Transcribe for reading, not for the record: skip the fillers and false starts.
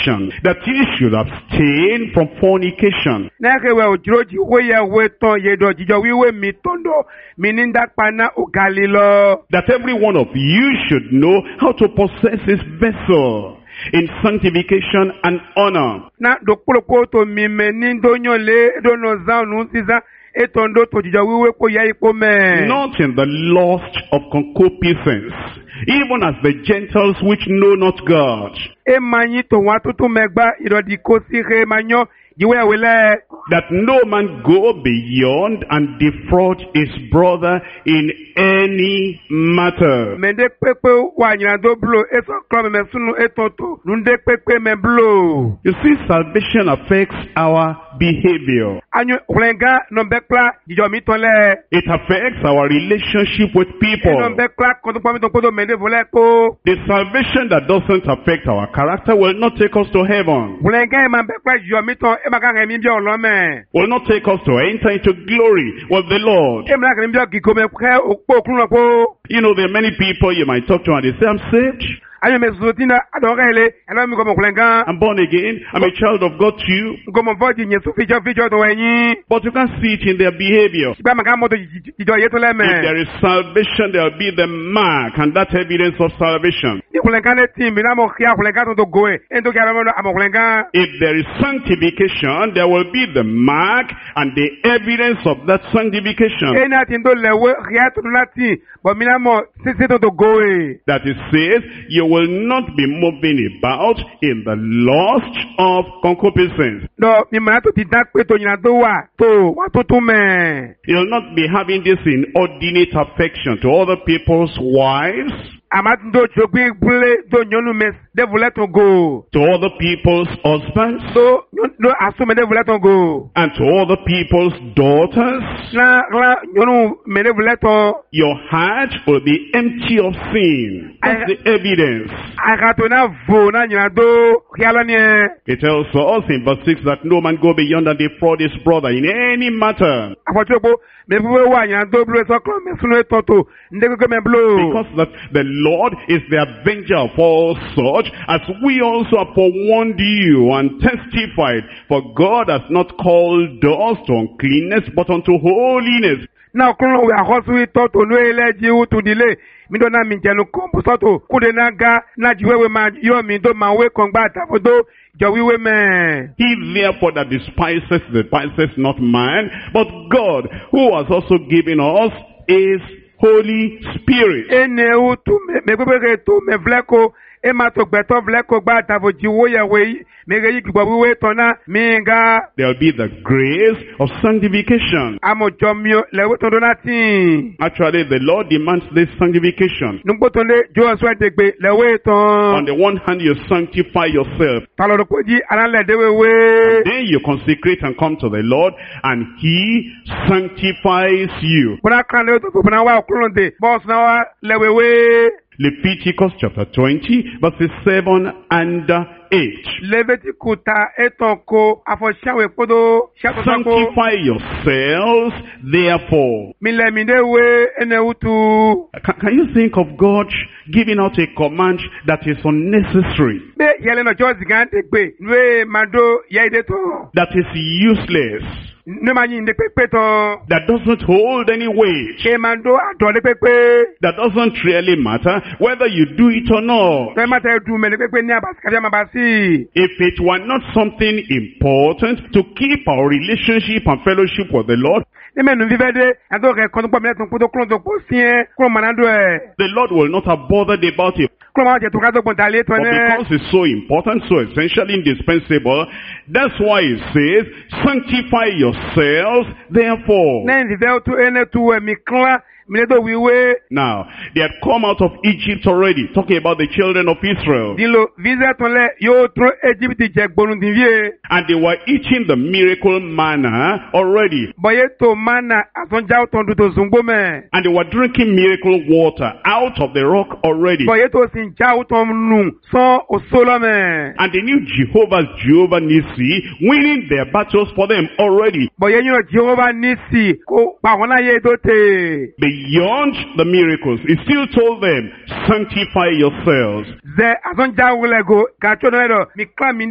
that ye should abstain from fornication. That every one of you should know how to possess his vessel in sanctification and honor. Not in the lust of concupiscence, even as the Gentiles which know not God, that no man go beyond and defraud his brother in any matter. You see, salvation affects our behavior. It affects our relationship with people. The salvation that doesn't affect our character will not take us to heaven. Will not take us to enter into glory with the Lord. You know, there are many people you might talk to and they say, I'm saved, I'm born again, I'm a child of God too. But you can't see it in their behavior. If there is salvation, there will be the mark and that evidence of salvation. If there is sanctification, there will be the mark and the evidence of that sanctification. That it says, you will not be moving about in the lust of concupiscence. You'll not be having this inordinate affection to other people's wives, to other people's husbands, and to other people's daughters. Your heart will be empty of sin. That's the evidence. It tells us in verse 6 that no man go beyond and defraud his brother in any matter. Because that the Lord is the avenger of all such, as we also have forewarned you and testified. For God has not called us to uncleanness, but unto holiness. Now, we are also taught to know to delay. Midona minjanu kombusoto kudenaga na jiwewe ma yomi do mawe kongbata fodo jawiwe me. He therefore that despises not man, but God, who has also given us his Holy Spirit. Eneu tu me tu me vleko ema to gbeto vleko gbata vo jiwoye we megeyi gbowiwe tona minga. There will be the grace of sanctification. Amo jomio lewo to donati. Actually, the Lord demands this sanctification. Nungbotonle jo so degbe lewe ton. On the one hand, you sanctify yourself. Talorokoji anale dewewe. Then you consecrate and come to the Lord, and He sanctifies you. Leviticus chapter 20, verses 7 and 8. Sanctify yourselves, therefore. Can you think of God giving out a command that is unnecessary? That is useless? That doesn't hold any weight? That doesn't really matter whether you do it or not? If it were not something important to keep our relationship and fellowship with the Lord, the Lord will not have bothered about it. But because it's so important, so essential, indispensable, that's why it says, sanctify yourselves, therefore. Now, they had come out of Egypt already, talking about the children of Israel. And they were eating the miracle manna already. And they were drinking miracle water out of the rock already. And they knew Jehovah Nissi, winning their battles for them already. Beyond the miracles, he still told them, sanctify yourselves.